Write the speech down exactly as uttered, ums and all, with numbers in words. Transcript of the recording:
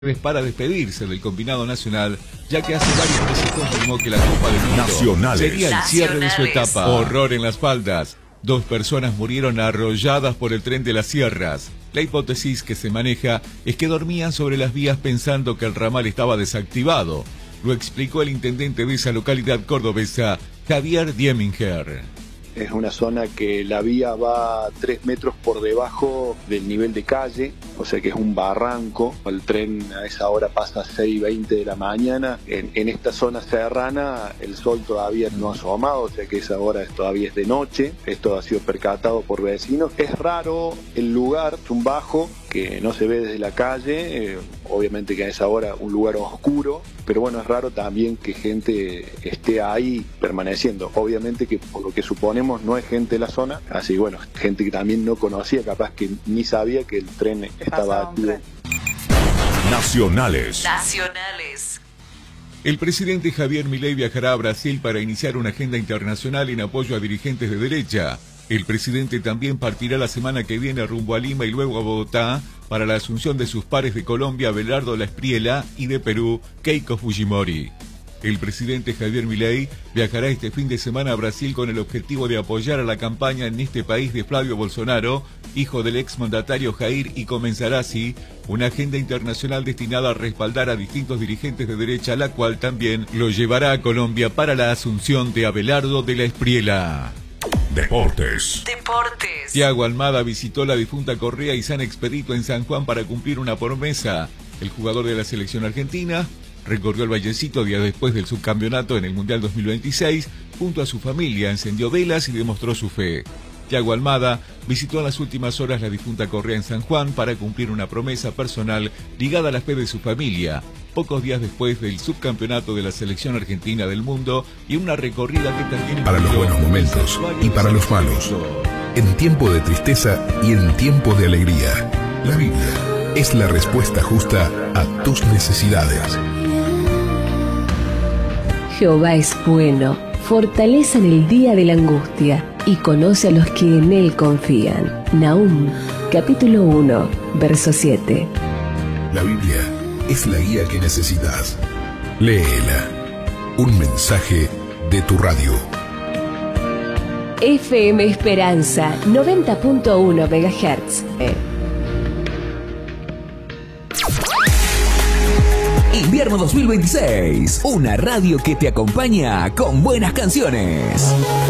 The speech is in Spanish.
para despedirse del combinado nacional, ya que hace varios meses confirmó que la Copa del Mundo Nacionales. sería el cierre de su Nacionales. etapa. Horror en las faldas. Dos personas murieron arrolladas por el tren de las sierras. La hipótesis que se maneja es que dormían sobre las vías pensando que el ramal estaba desactivado. Lo explicó el intendente de esa localidad cordobesa, Javier Dieminger. Es una zona que la vía va tres metros por debajo del nivel de calle, o sea que es un barranco. El tren a esa hora pasa a seis y veinte de la mañana. En, en esta zona serrana el sol todavía no ha asomado, o sea que esa hora todavía es de noche. Esto ha sido percatado por vecinos. Es raro el lugar, es un bajo que no se ve desde la calle, eh, obviamente que a esa hora un lugar oscuro, pero bueno, es raro también que gente esté ahí permaneciendo. Obviamente que por lo que suponemos no es gente de la zona, así bueno, gente que también no conocía, capaz que ni sabía que el tren estaba activo. Nacionales. Nacionales. El presidente Javier Milei viajará a Brasil para iniciar una agenda internacional en apoyo a dirigentes de derecha. El presidente también partirá la semana que viene rumbo a Lima y luego a Bogotá para la asunción de sus pares de Colombia, Abelardo Espriella, y de Perú, Keiko Fujimori. El presidente Javier Milei viajará este fin de semana a Brasil con el objetivo de apoyar a la campaña en este país de Flavio Bolsonaro, hijo del exmandatario Jair, y comenzará así una agenda internacional destinada a respaldar a distintos dirigentes de derecha, la cual también lo llevará a Colombia para la asunción de Abelardo Espriella. Deportes. Deportes. Thiago Almada visitó la difunta Correa y San Expedito en San Juan para cumplir una promesa. El jugador de la selección argentina recorrió el Vallecito días después del subcampeonato en el Mundial dos mil veintiséis. Junto a su familia encendió velas y demostró su fe. Thiago Almada visitó en las últimas horas la difunta Correa en San Juan para cumplir una promesa personal ligada a la fe de su familia, pocos días después del subcampeonato de la selección argentina del mundo y una recorrida que también... Para los buenos momentos y para los malos. En tiempo de tristeza y en tiempo de alegría. La Biblia es la respuesta justa a tus necesidades. Jehová es bueno, fortaleza en el día de la angustia, y conoce a los que en él confían. Nahum, capítulo uno, verso siete. La Biblia es la guía que necesitas. Léela. Un mensaje de tu radio. F M Esperanza, noventa punto uno megahertz. Invierno dos mil veintiséis, una radio que te acompaña con buenas canciones.